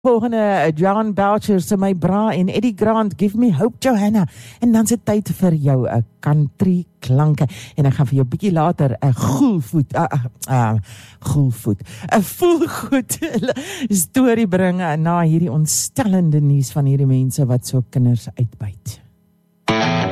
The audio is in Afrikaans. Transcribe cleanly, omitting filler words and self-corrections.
Volgende, John Boucher se My Bra en Eddie Grant, Give Me Hope, Johanna. En dan is dit tyd vir jou 'n country klanke. En ek gaan vir jou bietjie later 'n voelgoed storie bring na hierdie ontstellende nuus van hierdie mense wat so kinders uitbuit.